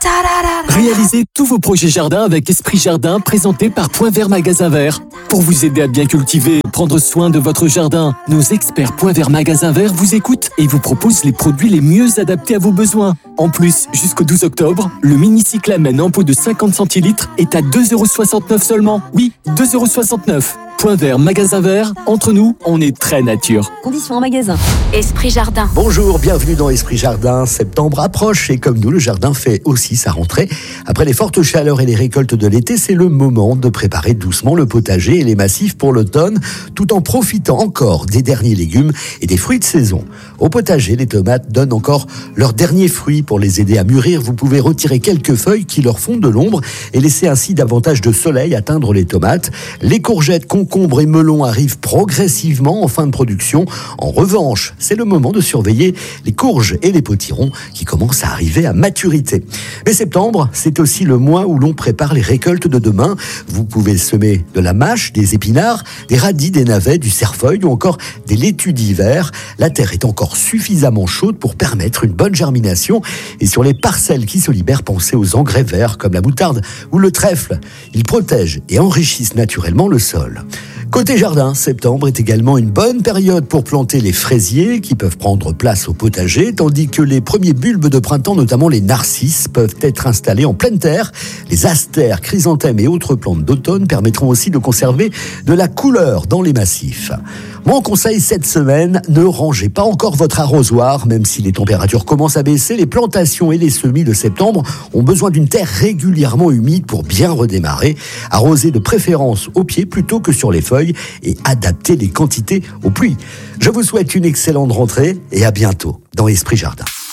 Réalisez tous vos projets jardin avec Esprit Jardin, présenté par Point Vert Magasin Vert. Pour vous aider à bien cultiver et prendre soin de votre jardin, nos experts Point Vert Magasin Vert vous écoutent et vous proposent les produits les mieux adaptés à vos besoins. En plus, jusqu'au 12 octobre, le mini-cyclamen en pot de 50 centilitres est à 2,69€ seulement. Oui, 2,69€. Point Vert Magasin Vert, entre nous, on est très nature. Conditions en magasin. Esprit Jardin. Bonjour, bienvenue dans Esprit Jardin. Septembre approche et comme nous, le jardin fait aussi sa rentrée. Après les fortes chaleurs et les récoltes de l'été, c'est le moment de préparer doucement le potager et les massifs pour l'automne, tout en profitant encore des derniers légumes et des fruits de saison. Au potager, les tomates donnent encore leurs derniers fruits. Pour les aider à mûrir, vous pouvez retirer quelques feuilles qui leur font de l'ombre et laisser ainsi davantage de soleil atteindre les tomates. Les courgettes, concombres et melons arrivent progressivement en fin de production. En revanche, c'est le moment de surveiller les courges et les potirons qui commencent à arriver à maturité. Mais septembre, c'est aussi le mois où l'on prépare les récoltes de demain. Vous pouvez semer de la mâche, des épinards, des radis, des navets, du cerfeuil ou encore des laitues d'hiver. La terre est encore suffisamment chaude pour permettre une bonne germination. Et sur les parcelles qui se libèrent, pensez aux engrais verts comme la moutarde ou le trèfle. Ils protègent et enrichissent naturellement le sol. Côté jardin, septembre est également une bonne période pour planter les fraisiers qui peuvent prendre place au potager, tandis que les premiers bulbes de printemps, notamment les narcisses, peuvent être installés en pleine terre. Les astères, chrysanthèmes et autres plantes d'automne permettront aussi de conserver de la couleur dans les massifs. Mon conseil cette semaine, ne rangez pas encore votre arrosoir, même si les températures commencent à baisser. Les plantations et les semis de septembre ont besoin d'une terre régulièrement humide pour bien redémarrer. Arrosez de préférence au pied plutôt que sur les feuilles et adaptez les quantités aux pluies. Je vous souhaite une excellente rentrée et à bientôt dans Esprit Jardin.